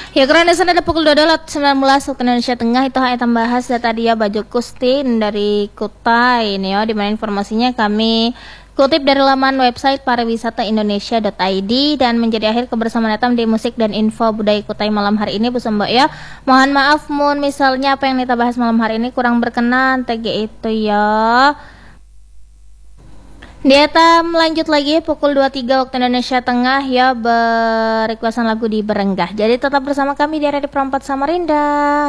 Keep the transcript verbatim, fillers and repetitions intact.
Ya karena sana ada pukul dua belas sembilan belas waktu Indonesia Tengah itu hanya bahas data dia Baju Kustin dari Kutai ini ya, dimana informasinya kami kutip dari laman website pariwisata indonesia dot i d dan menjadi akhir kebersamaan datang di musik dan info budaya Kutai malam hari ini Bu Sembok ya. Mohon maaf mun misalnya apa yang kita bahas malam hari ini kurang berkenan T G itu ya. Dieta melanjut lagi pukul dua puluh tiga waktu Indonesia Tengah ya, berikuasan lagu di Berenggah. Jadi tetap bersama kami di Radio Perempat Samarinda.